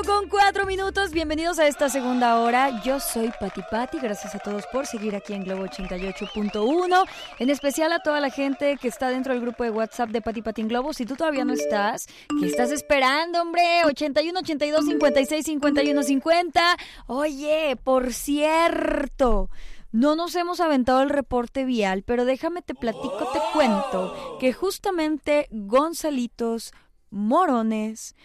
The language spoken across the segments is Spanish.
8:04. Bienvenidos a esta segunda hora. Yo soy Pati. Gracias a todos por seguir aquí en Globo 88.1. En especial a toda la gente que está dentro del grupo de WhatsApp de Pati en Globo. Si tú todavía no estás, ¿qué estás esperando, hombre? 81 82 56 51 50. Oye, por cierto, no nos hemos aventado el reporte vial, pero déjame te platico, te cuento que justamente Gonzalitos, Morones,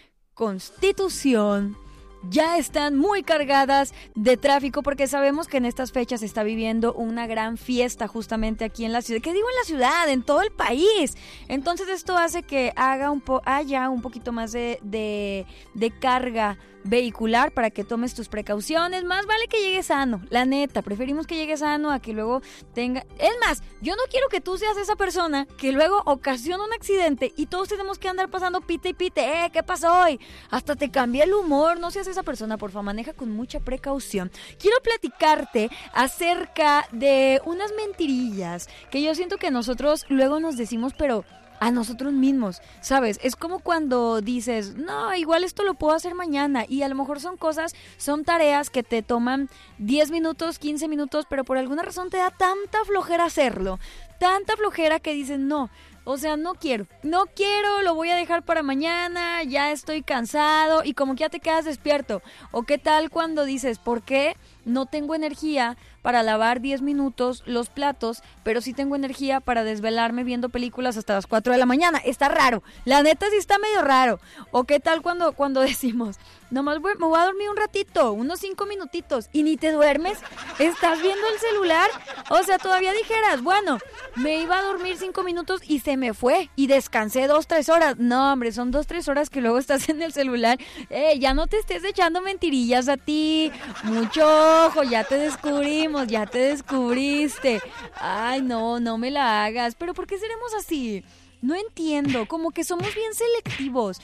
Constitución ya están muy cargadas de tráfico porque sabemos que en estas fechas se está viviendo una gran fiesta justamente aquí en la ciudad. ¿Qué digo en la ciudad? En todo el país. Entonces esto hace que haya un poquito más de carga vehicular para que tomes tus precauciones. Más vale que llegues sano, la neta. Preferimos que llegues sano a que luego tenga... Es más, yo no quiero que tú seas esa persona que luego ocasiona un accidente y todos tenemos que andar pasando pite y pite. ¿Qué pasó hoy? Hasta te cambia el humor. No seas esa persona, por favor, maneja con mucha precaución. Quiero platicarte acerca de unas mentirillas que yo siento que nosotros luego nos decimos, pero a nosotros mismos, ¿sabes? Es como cuando dices, no, igual esto lo puedo hacer mañana, y a lo mejor son tareas que te toman 10 minutos, 15 minutos, pero por alguna razón te da tanta flojera hacerlo, tanta flojera que dices, no, o sea, no quiero, lo voy a dejar para mañana, ya estoy cansado, y como que ya te quedas despierto. O qué tal cuando dices, ¿por qué no tengo energía para lavar 10 minutos los platos, pero sí tengo energía para desvelarme viendo películas hasta las 4 de la mañana? Está raro, la neta sí está medio raro. O qué tal cuando decimos, nomás me voy a dormir un ratito, unos 5 minutitos, y ni te duermes, estás viendo el celular. O sea, todavía dijeras, bueno, me iba a dormir 5 minutos y se me fue, y descansé 2-3 horas. No, hombre, son 2-3 horas que luego estás en el celular. Ya no te estés echando mentirillas a ti, mucho ojo, ya te descubrimos, ya te descubriste. Ay, no me la hagas. ¿Pero por qué seremos así? No entiendo, como que somos bien selectivos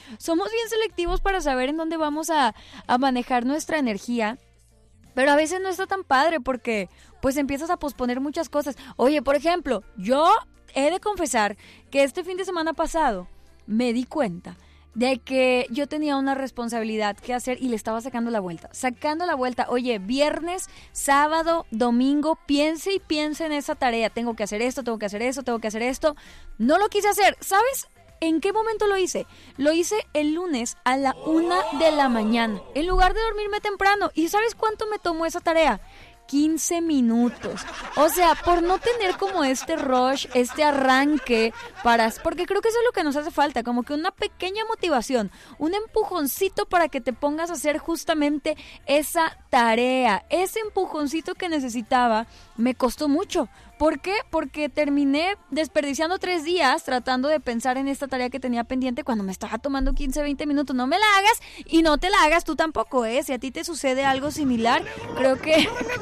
para saber en dónde vamos a manejar nuestra energía, pero a veces no está tan padre porque pues empiezas a posponer muchas cosas. Oye, por ejemplo, yo he de confesar que este fin de semana pasado me di cuenta de que yo tenía una responsabilidad que hacer y le estaba sacando la vuelta. Oye, viernes, sábado, domingo, piense en esa tarea. Tengo que hacer esto. No lo quise hacer. ¿Sabes en qué momento lo hice? Lo hice el lunes a la 1 de la mañana, en lugar de dormirme temprano. ¿Y sabes cuánto me tomó esa tarea? 15 minutos. O sea, por no tener como este rush, este arranque, porque creo que eso es lo que nos hace falta, como que una pequeña motivación, un empujoncito para que te pongas a hacer justamente esa tarea. Ese empujoncito que necesitaba me costó mucho. ¿Por qué? Porque terminé desperdiciando 3 días tratando de pensar en esta tarea que tenía pendiente cuando me estaba tomando 15-20 minutos. No me la hagas y no te la hagas tú tampoco, ¿eh? Si a ti te sucede algo similar, creo que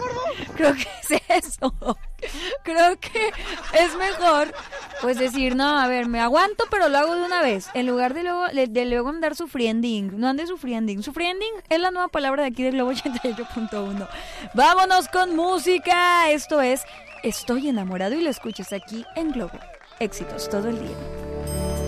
es eso. Creo que es mejor pues decir, no, a ver, me aguanto, pero lo hago de una vez, en lugar de luego andar sufriendo. No andes sufriendo. Sufriendo es la nueva palabra de aquí de Globo 88.1. Vámonos con música. Esto es Estoy enamorado y lo escuchas aquí en Globo. Éxitos todo el día.